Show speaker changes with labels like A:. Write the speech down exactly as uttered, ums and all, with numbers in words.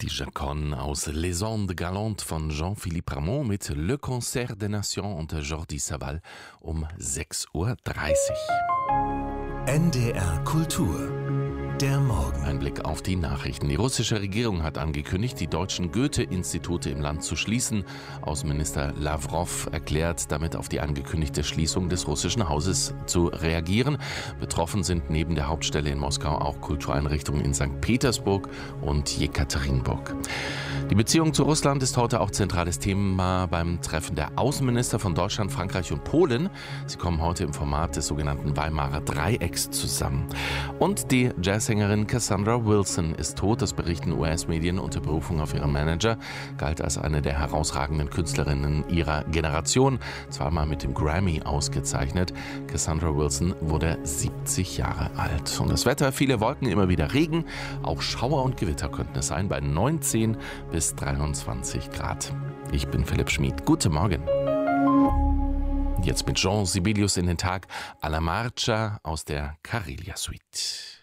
A: Die Conne aus Les Ondes Galantes von Jean-Philippe Rameau mit Le Concert des Nations und Jordi Savall um sechs Uhr dreißig.
B: N D R Kultur. Der Morgen.
A: Ein Blick auf die Nachrichten. Die russische Regierung hat angekündigt, die deutschen Goethe-Institute im Land zu schließen. Außenminister Lavrov erklärt, damit auf die angekündigte Schließung des russischen Hauses zu reagieren. Betroffen sind neben der Hauptstelle in Moskau auch Kultureinrichtungen in Sankt Petersburg und Jekaterinburg. Die Beziehung zu Russland ist heute auch zentrales Thema beim Treffen der Außenminister von Deutschland, Frankreich und Polen. Sie kommen heute im Format des sogenannten Weimarer Dreiecks zusammen. Und die Jazzsängerin Cassandra Wilson ist tot. Das berichten U S-Medien unter Berufung auf ihren Manager. Galt als eine der herausragenden Künstlerinnen ihrer Generation. Zweimal mit dem Grammy ausgezeichnet. Cassandra Wilson wurde siebzig Jahre alt. Und das Wetter, viele Wolken, immer wieder Regen. Auch Schauer und Gewitter könnten es sein bei neunzehn bis dreiundzwanzig Grad. Ich bin Philipp Schmid. Guten Morgen. Jetzt mit Jean Sibelius in den Tag. Alla Marcia aus der Karelia Suite.